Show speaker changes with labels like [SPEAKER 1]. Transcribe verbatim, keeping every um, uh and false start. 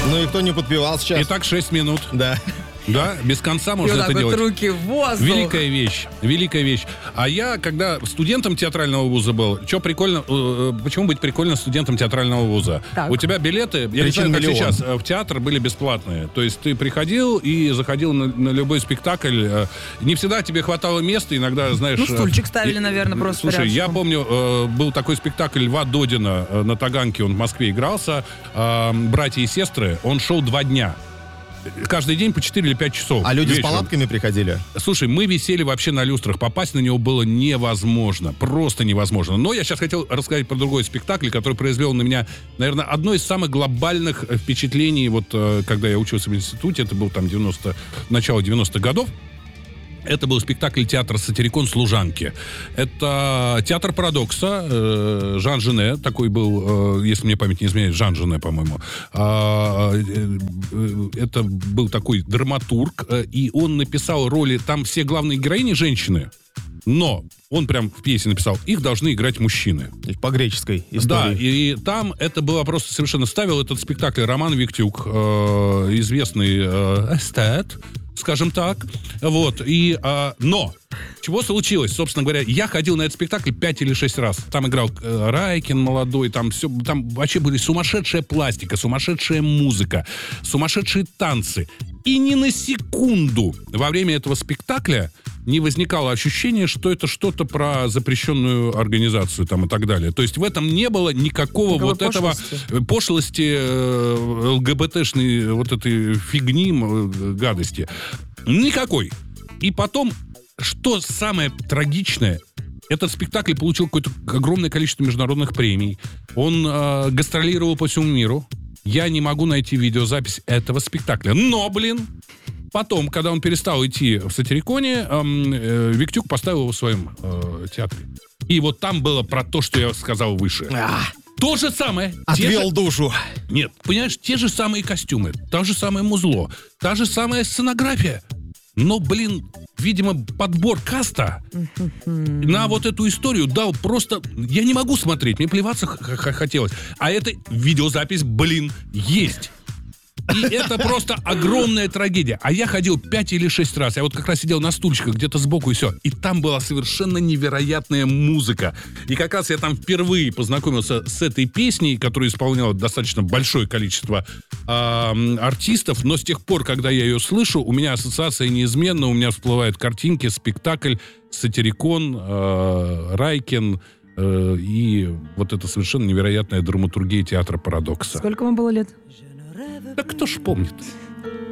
[SPEAKER 1] Ну и кто не подпевал сейчас?
[SPEAKER 2] Итак, шесть минут.
[SPEAKER 1] Да.
[SPEAKER 2] Да, без конца можно
[SPEAKER 3] И вот
[SPEAKER 2] это
[SPEAKER 3] так вот
[SPEAKER 2] делать.
[SPEAKER 3] руки в воздух.
[SPEAKER 2] Великая вещь, великая вещь. А я, когда студентом театрального вуза был, что прикольно, э, почему быть прикольно студентом театрального вуза?
[SPEAKER 3] Так.
[SPEAKER 2] У тебя билеты, я не
[SPEAKER 1] Причин
[SPEAKER 2] знаю, как
[SPEAKER 1] миллион.
[SPEAKER 2] сейчас, э, в театр были бесплатные. То есть ты приходил и заходил на, на любой спектакль. э, Не всегда тебе хватало места, иногда, знаешь...
[SPEAKER 3] Ну, стульчик
[SPEAKER 2] э,
[SPEAKER 3] ставили,
[SPEAKER 2] и-
[SPEAKER 3] наверное, просто
[SPEAKER 2] Слушай, я
[SPEAKER 3] рядышком.
[SPEAKER 2] помню, э, был такой спектакль Льва Додина э, на Таганке, он в Москве игрался, э, «Братья и сестры», он шел два дня. Каждый день по четыре или пять часов.
[SPEAKER 1] А люди
[SPEAKER 2] вечером.
[SPEAKER 1] с палатками приходили?
[SPEAKER 2] Слушай, мы висели вообще на люстрах. Попасть на него было невозможно. Просто невозможно. Но я сейчас хотел рассказать про другой спектакль, который произвел на меня, наверное, одно из самых глобальных э, впечатлений, вот э, когда я учился в институте, это был там девяносто, начало девяностых годов. Это был спектакль театра «Сатирикон. Служанки». Это театр парадокса. э, Жан Жене, такой был, э, если мне память не изменяет, Жан Жене, по-моему. А, э, э, Это был такой драматург, э, и он написал роли, там все главные героини женщины, но он прям в пьесе написал, их должны играть мужчины.
[SPEAKER 1] По греческой
[SPEAKER 2] Да,
[SPEAKER 1] истории.
[SPEAKER 2] и, и там это было просто совершенно... Ставил этот спектакль Роман Виктюк, э, известный э, эстет, скажем так. Вот, и... э, но... Чего случилось? Собственно говоря, я ходил на этот спектакль пять или шесть раз. Там играл э, Райкин молодой, там все, там вообще были сумасшедшая пластика, сумасшедшая музыка, сумасшедшие танцы. И ни на секунду во время этого спектакля не возникало ощущения, что это что-то про запрещенную организацию там и так далее. То есть в этом не было никакого
[SPEAKER 3] Никакой
[SPEAKER 2] вот этого
[SPEAKER 3] пошлости.
[SPEAKER 2] пошлости, э, ЛГБТшной вот этой фигни, э, гадости. Никакой. И потом, что самое трагичное, этот спектакль получил какое-то огромное количество международных премий. Он э, гастролировал по всему миру. Я не могу найти видеозапись этого спектакля. Но, блин, потом, когда он перестал идти в Сатириконе, эм, э, Виктюк поставил его в своем э, театре. И вот там было про то, что я сказал выше.
[SPEAKER 1] А,
[SPEAKER 2] То же самое. Те
[SPEAKER 1] отвел
[SPEAKER 2] же-
[SPEAKER 1] душу.
[SPEAKER 2] Нет, понимаешь, те же самые костюмы, то же самое музло, та же самая сценография. Но, блин, видимо, подбор каста на вот эту историю дал просто... Я не могу смотреть, мне плеваться х- х- хотелось. А эта видеозапись, блин, есть. И это просто огромная трагедия. А я ходил пять или шесть раз. Я вот как раз сидел на стульчиках где-то сбоку и все. И там была совершенно невероятная музыка. И как раз я там впервые познакомился с этой песней, которую исполняло достаточно большое количество э, артистов. Но с тех пор, когда я ее слышу, у меня ассоциация неизменна. У меня всплывают картинки, спектакль, Сатирикон, э, Райкин э, и вот эта совершенно невероятная драматургия театра парадокса.
[SPEAKER 3] Сколько вам было лет?
[SPEAKER 2] Да кто ж помнит?